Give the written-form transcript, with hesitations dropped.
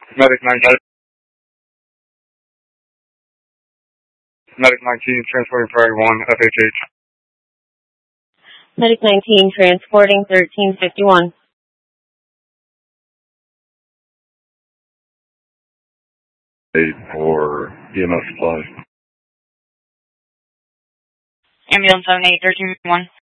Medic 19. Medic 19, transporting priority 1, FHH. Medic 19, transporting 1351. For EMS supplies. Ambulance 78, 1351.